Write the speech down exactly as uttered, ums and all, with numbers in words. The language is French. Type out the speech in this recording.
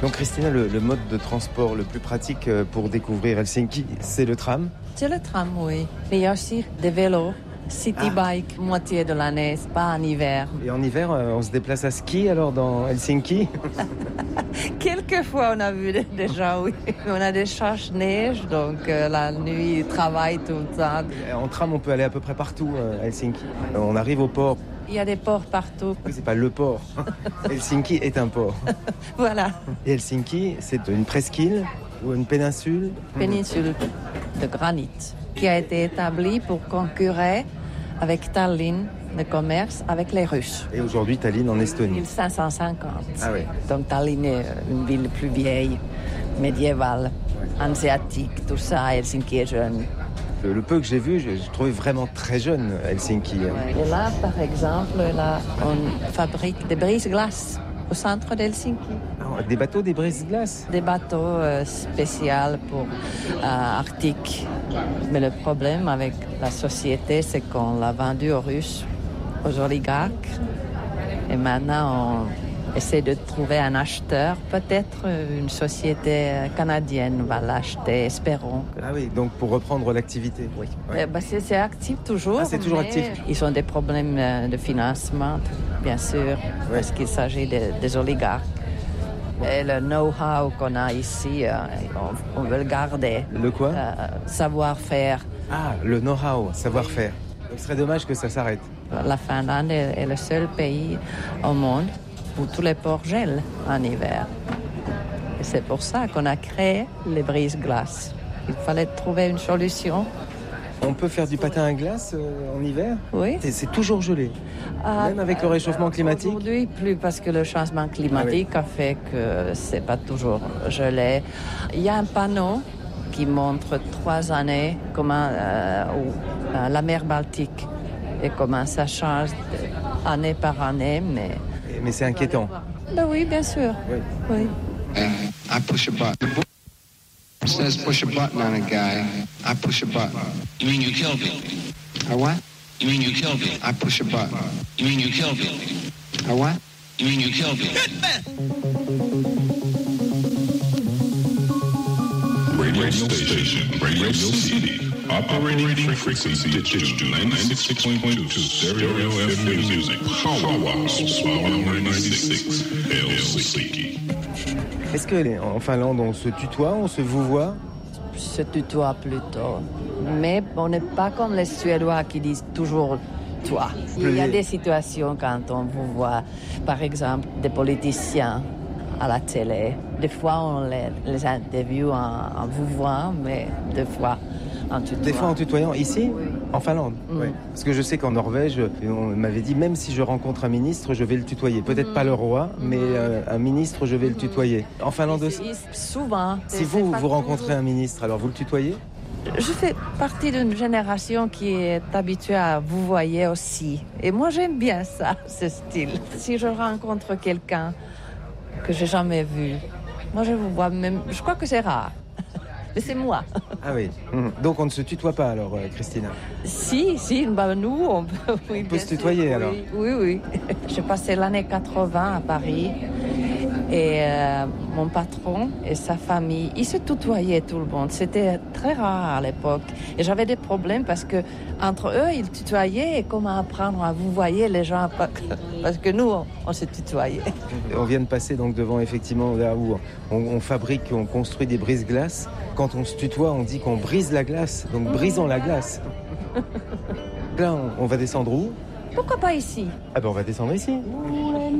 Donc Christina, le, le mode de transport le plus pratique pour découvrir Helsinki, c'est le tram? C'est le tram, oui. Mais il y a aussi des vélos. City ah. bike, moitié de l'année, pas en hiver. Et en hiver, on se déplace à ski alors dans Helsinki? Quelquefois, on a vu déjà, oui. On a des charges-neige, donc euh, la nuit, ils travaillent tout le temps. En tram, on peut aller à peu près partout à Helsinki. On arrive au port. Il y a des ports partout. C'est pas le port. Helsinki est un port. Voilà. Et Helsinki, c'est une presqu'île ou une péninsule? Péninsule de granit qui a été établie pour concurrer avec Tallinn, le commerce avec les Russes. Et aujourd'hui, Tallinn en Estonie. mille cinq cent cinquante. Ah oui. Donc Tallinn est une ville plus vieille, médiévale, ouais. Hanséatique, tout ça. Helsinki est jeune. Le, le peu que j'ai vu, je, je trouvais vraiment très jeune Helsinki. Ouais. Et là, par exemple, là, on fabrique des brise-glaces au centre d'Helsinki. Ah, des bateaux, des brise-glaces? Des bateaux euh, spéciaux pour euh, Arctique. Mais le problème avec la société, c'est qu'on l'a vendu aux Russes, aux oligarques. Et maintenant, on essaie de trouver un acheteur. Peut-être une société canadienne va l'acheter, espérons. Que... Ah oui, donc pour reprendre l'activité. Oui. Ouais. Ben c'est, c'est actif toujours. Ah, c'est toujours actif. Ils ont des problèmes de financement, bien sûr, ouais. Parce qu'il s'agit de, des oligarques. Et le know-how qu'on a ici, euh, on, on veut le garder. Le quoi? euh, Savoir-faire. Ah, le know-how, savoir-faire. Donc, ce serait dommage que ça s'arrête. La Finlande est, est le seul pays au monde où tous les ports gèlent en hiver. Et c'est pour ça qu'on a créé les brise-glaces. Il fallait trouver une solution. On peut faire du patin à glace euh, en hiver? Oui. C'est, c'est toujours gelé. Ah, Même avec le réchauffement climatique? Aujourd'hui, plus parce que le changement climatique ah, oui. a fait que c'est pas toujours gelé. Il y a un panneau qui montre trois années comment euh, où, euh, la mer Baltique et comment ça change année par année. Mais, mais c'est inquiétant. Ben oui, bien sûr. Oui. oui. I push a button. It says push a button on a guy. I push a button. You mean you killed me? A what? You mean you killed me? I push a button. You mean you killed me? A what? You mean you killed me? Radio station, Radio City, operating frequency digital ninety-six point two, stereo F M music, Powerhouse, Power ninety-six, Helsinki. Est-ce qu'en Finlande, on se tutoie, on se vouvoie? Se tutoie plutôt. Mais on n'est pas comme les Suédois qui disent toujours toi. Il y a des situations quand on vous voit, par exemple, des politiciens à la télé. Des fois, on les, les interviewe en, en vous voyant, mais des fois en tutoyant. Des fois en tutoyant, ici? Oui. En Finlande? Mm. Oui. Parce que je sais qu'en Norvège, on m'avait dit, même si je rencontre un ministre, je vais le tutoyer. Peut-être mm. pas le roi, mais euh, un ministre, je vais le tutoyer. En Finlande aussi? Souvent. Si vous, vous rencontrez un ministre, alors vous le tutoyez? Je fais partie d'une génération qui est habituée à vous voyer aussi. Et moi, j'aime bien ça, ce style. Si je rencontre quelqu'un que j'ai jamais vu, moi, je vous vois même... Je crois que c'est rare. Mais c'est moi. Ah oui. Donc on ne se tutoie pas alors, euh, Christina? Si, si, bah nous, on peut, oui, on peut se tutoyer sûr, alors? Oui, oui, oui. J'ai passé l'année quatre-vingts à Paris et euh, mon patron et sa famille, ils se tutoyaient tout le monde. C'était très rare à l'époque. Et j'avais des problèmes parce que entre eux, ils tutoyaient et comment apprendre à vous voyer les gens parce que nous, on, on se tutoyait. On vient de passer donc devant effectivement là où on, on fabrique, on construit des brise-glaces. Quand on se tutoie, on dit qu'on brise la glace. Donc brisons la glace. Là, on, on va descendre où? Pourquoi pas ici? Ah ben on va descendre ici.